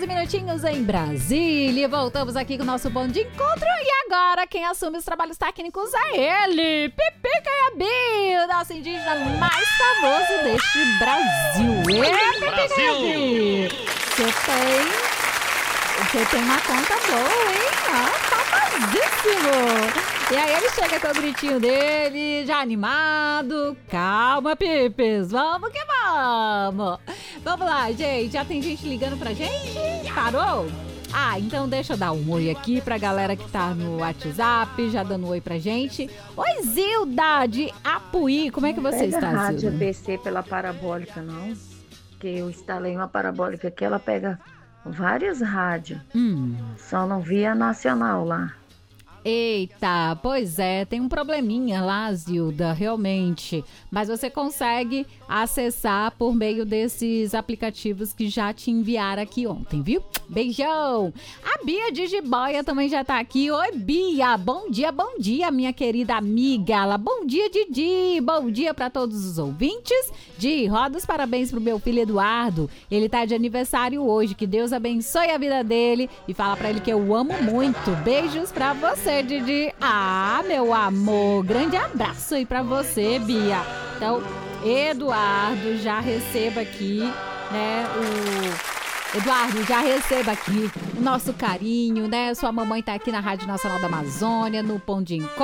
12 minutinhos em Brasília. Voltamos aqui com o nosso ponto de encontro. E agora, quem assume os trabalhos técnicos é ele, Pipi Caiabi, o nosso indígena mais famoso deste Brasil. Pipi Caiabi, você tem uma conta boa, hein? Famosíssimo! E aí ele chega com o gritinho dele, já animado. Calma, Pipes, vamos que vamos! Vamos lá, gente, já tem gente ligando pra gente? Parou? Ah, então deixa eu dar um oi aqui pra galera que tá no WhatsApp, já dando um oi pra gente. Oi, Zilda, de Apuí, como é que você está, Zilda? Não pega rádio ABC pela parabólica, não. Porque eu instalei uma parabólica aqui, ela pega várias rádios. Só não via nacional lá. Eita, pois é, tem um probleminha lá, Zilda, realmente. Mas você consegue acessar por meio desses aplicativos que já te enviaram aqui ontem, viu? Beijão! A Bia de Jiboia também já tá aqui. Oi, Bia! Bom dia, minha querida amiga. Ela, bom dia, Didi! Bom dia pra todos os ouvintes. Di, roda os parabéns pro meu filho Eduardo. Ele tá de aniversário hoje. Que Deus abençoe a vida dele e fala pra ele que eu amo muito. Beijos pra você, Didi. Ah, meu amor, grande abraço aí pra você, Bia. Então, Eduardo, já receba aqui, né, Eduardo, já receba aqui o nosso carinho, né? Sua mamãe tá aqui na Rádio Nacional da Amazônia, no Pão de Encontro.